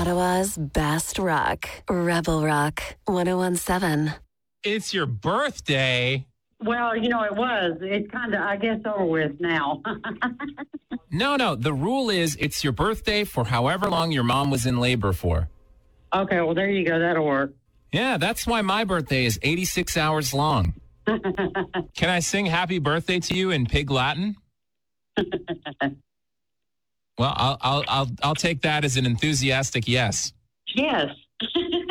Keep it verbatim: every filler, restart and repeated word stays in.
Ottawa's best rock. Rebel Rock one oh one seven. It's your birthday. Well, you know, it was. It's kind of, I guess, over with now. No, no. The rule is it's your birthday for however long your mom was in labor for. Okay, well, there you go. That'll work. Yeah, that's why my birthday is eighty-six hours long. Can I sing happy birthday to you in Pig Latin? Well, I'll, I'll, I'll, I'll take that as an enthusiastic yes. Yes.